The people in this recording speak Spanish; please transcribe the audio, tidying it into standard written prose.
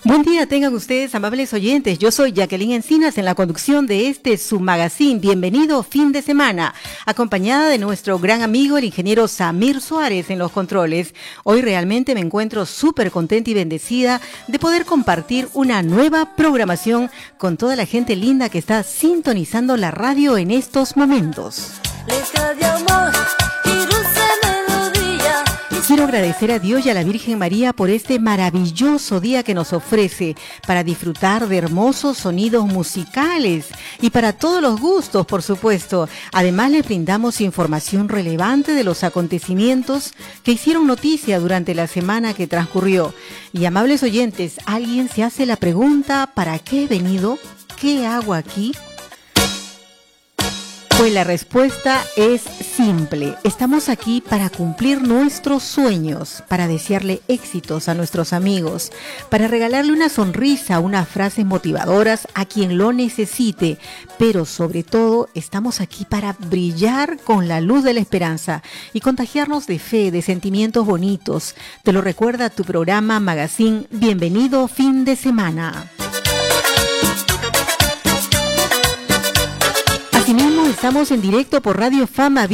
Buen día tengan ustedes, amables oyentes. Yo soy Jacqueline Encinas en la conducción de este su magazine. Bienvenido fin de semana, acompañada de nuestro gran amigo el ingeniero Samir Suárez en los controles. Hoy realmente me encuentro súper contenta y bendecida de poder compartir una nueva programación con toda la gente linda que está sintonizando la radio en estos momentos. Quiero agradecer a Dios y a la Virgen María por este maravilloso día que nos ofrece para disfrutar de hermosos sonidos musicales y para todos los gustos, por supuesto. Además, les brindamos información relevante de los acontecimientos que hicieron noticia durante la semana que transcurrió. Y amables oyentes, ¿alguien se hace la pregunta ¿para qué he venido? ¿Qué hago aquí? Pues la respuesta es simple. Estamos aquí para cumplir nuestros sueños, para desearle éxitos a nuestros amigos, para regalarle una sonrisa, unas frases motivadoras a quien lo necesite, pero sobre todo estamos aquí para brillar con la luz de la esperanza y contagiarnos de fe, de sentimientos bonitos. Te lo recuerda tu programa Magazine. Bienvenido fin de semana. Asimismo, estamos en directo por Radio Fama